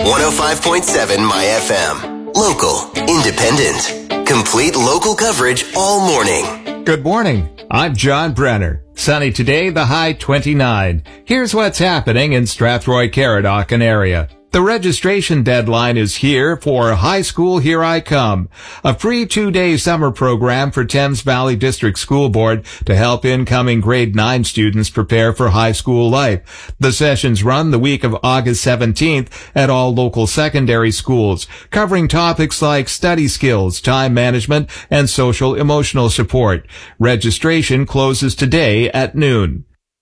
105.7 My FM. Local, independent, complete local coverage all morning. Good morning. I'm John Brenner. Sunny today, the high 29. Here's what's happening in Strathroy-Caradoc area. The registration deadline is here for High School Here I Come, a free 2-day summer program for Thames Valley District School Board to help incoming grade 9 students prepare for high school life. The sessions run the week of August 17th at all local secondary schools, covering topics like study skills, time management, and social emotional support. Registration closes today at noon.